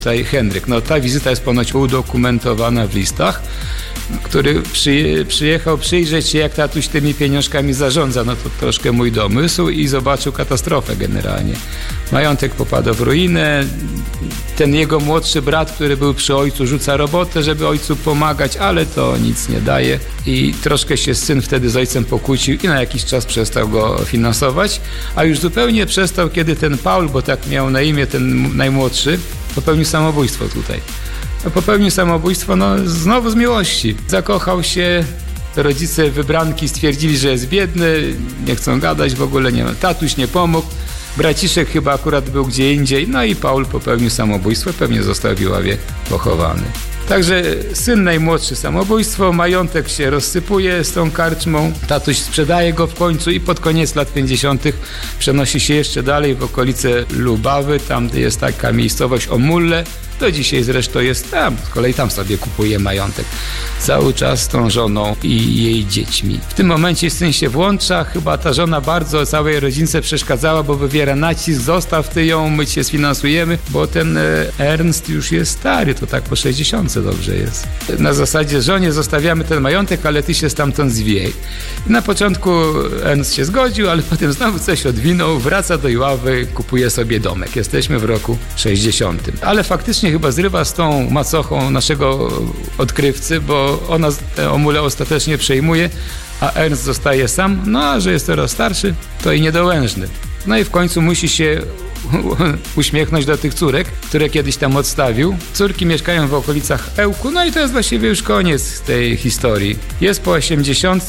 Tutaj Henryk, ta wizyta jest ponoć udokumentowana w listach, który przyjechał przyjrzeć się, jak tatuś tymi pieniążkami zarządza. To troszkę mój domysł i zobaczył katastrofę generalnie. Majątek popada w ruinę. Ten jego młodszy brat, który był przy ojcu, rzuca robotę, żeby ojcu pomagać, ale to nic nie daje. I troszkę się syn wtedy z ojcem pokłócił i na jakiś czas przestał go finansować, a już zupełnie przestał, kiedy ten Paul, bo tak miał na imię ten najmłodszy, popełnił samobójstwo tutaj. Popełnił samobójstwo, znowu z miłości. Zakochał się, rodzice wybranki stwierdzili, że jest biedny, nie chcą gadać, w ogóle nie ma. Tatuś nie pomógł, braciszek chyba akurat był gdzie indziej, i Paul popełnił samobójstwo, pewnie został w Iławie pochowany. Także syn najmłodszy samobójstwo, majątek się rozsypuje z tą karczmą, tatuś sprzedaje go w końcu i pod koniec lat 50. przenosi się jeszcze dalej w okolice Lubawy, tam jest taka miejscowość Omulle, do dzisiaj zresztą jest tam, z kolei tam sobie kupuje majątek. Cały czas z tą żoną i jej dziećmi. W tym momencie syn się włącza, chyba ta żona bardzo całej rodzince przeszkadzała, bo wywiera nacisk, zostaw ty ją, my cię sfinansujemy, bo ten Ernst już jest stary, to tak po 60 dobrze jest. Na zasadzie żonie zostawiamy ten majątek, ale ty się stamtąd zwijaj. I na początku Ernst się zgodził, ale potem znowu coś odwinął, wraca do Iławy, kupuje sobie domek. Jesteśmy w roku 60. Ale faktycznie chyba zrywa z tą macochą naszego odkrywcy, bo ona tę Omulę ostatecznie przejmuje, a Ernst zostaje sam, a że jest coraz starszy, to i niedołężny. I w końcu musi się uśmiechnąć do tych córek, które kiedyś tam odstawił. Córki mieszkają w okolicach Ełku, i to jest właściwie już koniec tej historii. Jest po 80,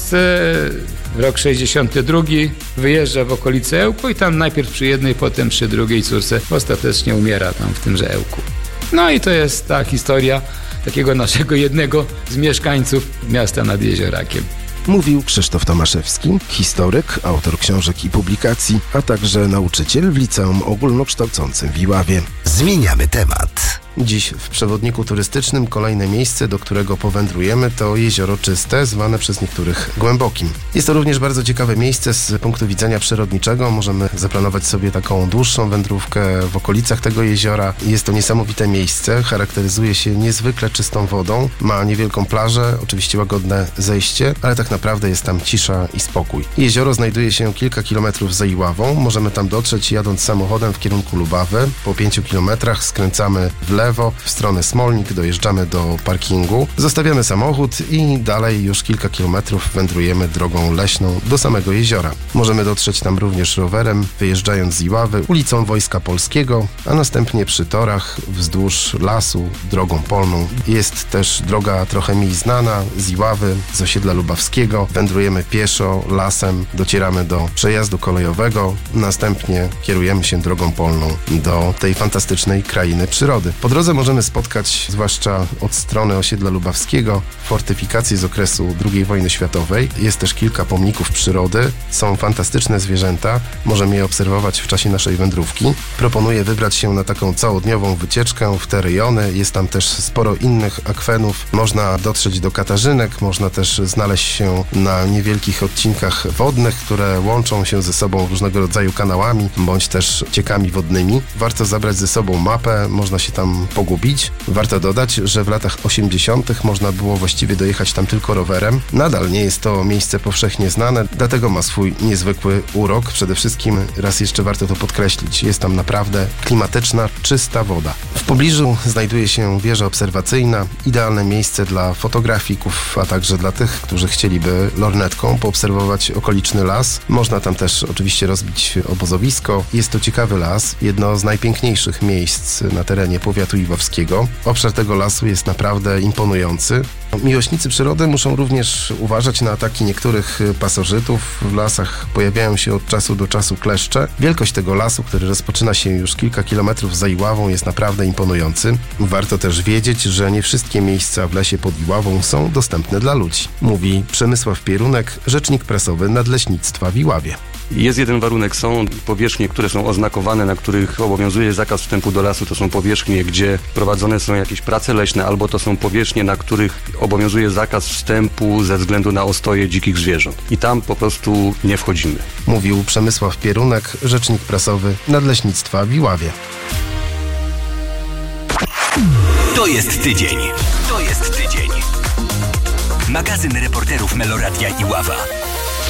rok 62, wyjeżdża w okolice Ełku i tam najpierw przy jednej, potem przy drugiej córce ostatecznie umiera tam w tymże Ełku. I to jest ta historia takiego naszego jednego z mieszkańców miasta nad Jeziorakiem. Mówił Krzysztof Tomaszewski, historyk, autor książek i publikacji, a także nauczyciel w liceum ogólnokształcącym w Iławie. Zmieniamy temat. Dziś w przewodniku turystycznym kolejne miejsce, do którego powędrujemy, to Jezioro Czyste, zwane przez niektórych Głębokim. Jest to również bardzo ciekawe miejsce z punktu widzenia przyrodniczego. Możemy zaplanować sobie taką dłuższą wędrówkę w okolicach tego jeziora. Jest to niesamowite miejsce, charakteryzuje się niezwykle czystą wodą, ma niewielką plażę, oczywiście łagodne zejście, ale tak naprawdę jest tam cisza i spokój. Jezioro znajduje się kilka kilometrów za Iławą. Możemy tam dotrzeć jadąc samochodem w kierunku Lubawy. Po 5 kilometrach skręcamy w lewo, w stronę Smolnik, dojeżdżamy do parkingu, zostawiamy samochód i dalej już kilka kilometrów wędrujemy drogą leśną do samego jeziora. Możemy dotrzeć tam również rowerem, wyjeżdżając z Iławy ulicą Wojska Polskiego, a następnie przy torach wzdłuż lasu, drogą polną. Jest też droga trochę mniej znana z Iławy, z osiedla lubawskiego. Wędrujemy pieszo, lasem, docieramy do przejazdu kolejowego, następnie kierujemy się drogą polną do tej fantastycznej krainy przyrody. Po drodze możemy spotkać, zwłaszcza od strony osiedla lubawskiego, fortyfikacje z okresu II wojny światowej. Jest też kilka pomników przyrody, są fantastyczne zwierzęta, możemy je obserwować w czasie naszej wędrówki. Proponuję wybrać się na taką całodniową wycieczkę w te rejony. Jest tam też sporo innych akwenów. Można dotrzeć do Katarzynek, można też znaleźć się na niewielkich odcinkach wodnych, które łączą się ze sobą różnego rodzaju kanałami, bądź też ciekami wodnymi. Warto zabrać ze sobą mapę, można się tam pogubić. Warto dodać, że w latach 80. można było właściwie dojechać tam tylko rowerem. Nadal nie jest to miejsce powszechnie znane, dlatego ma swój niezwykły urok. Przede wszystkim, raz jeszcze warto to podkreślić, jest tam naprawdę klimatyczna, czysta woda. W pobliżu znajduje się wieża obserwacyjna, idealne miejsce dla fotografików, a także dla tych, którzy chcieliby lornetką poobserwować okoliczny las. Można tam też oczywiście rozbić obozowisko. Jest to ciekawy las, jedno z najpiękniejszych miejsc na terenie powiatu iławskiego. Obszar tego lasu jest naprawdę imponujący. Miłośnicy przyrody muszą również uważać na ataki niektórych pasożytów. W lasach pojawiają się od czasu do czasu kleszcze. Wielkość tego lasu, który rozpoczyna się już kilka kilometrów za Iławą, jest naprawdę imponujący. Warto też wiedzieć, że nie wszystkie miejsca w lesie pod Iławą są dostępne dla ludzi. Mówi Przemysław Pierunek, rzecznik prasowy Nadleśnictwa w Iławie. Jest jeden warunek, są powierzchnie, które są oznakowane, na których obowiązuje zakaz wstępu do lasu. To są powierzchnie, gdzie prowadzone są jakieś prace leśne, albo to są powierzchnie, na których obowiązuje zakaz wstępu ze względu na ostoje dzikich zwierząt. I tam po prostu nie wchodzimy. Mówił Przemysław Pierunek, rzecznik prasowy Nadleśnictwa w Iławie. To jest tydzień. To jest tydzień. Magazyn reporterów Meloradia i Ława.